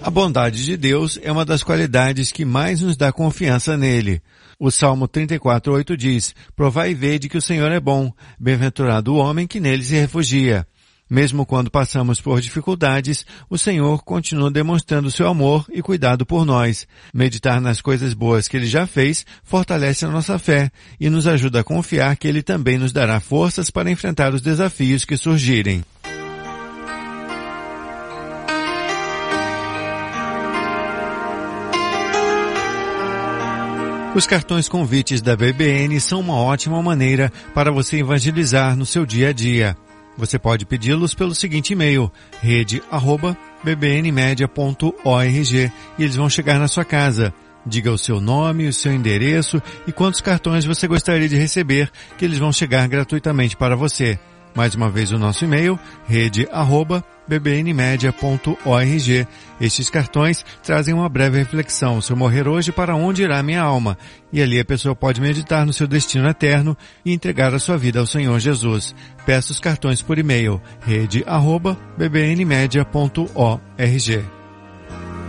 A bondade de Deus é uma das qualidades que mais nos dá confiança nele. O Salmo 34:8 diz: Provai e vede que o Senhor é bom, bem-aventurado o homem que nele se refugia. Mesmo quando passamos por dificuldades, o Senhor continua demonstrando seu amor e cuidado por nós. Meditar nas coisas boas que Ele já fez fortalece a nossa fé e nos ajuda a confiar que Ele também nos dará forças para enfrentar os desafios que surgirem. Os cartões convites da BBN são uma ótima maneira para você evangelizar no seu dia a dia. Você pode pedi-los pelo seguinte e-mail, rede@bbnmedia.org, e eles vão chegar na sua casa. Diga o seu nome, o seu endereço e quantos cartões você gostaria de receber, que eles vão chegar gratuitamente para você. Mais uma vez o nosso e-mail, rede@bbnmedia.org. Estes cartões trazem uma breve reflexão. Se eu morrer hoje, para onde irá minha alma? E ali a pessoa pode meditar no seu destino eterno e entregar a sua vida ao Senhor Jesus. Peça os cartões por e-mail, rede@bbnmedia.org.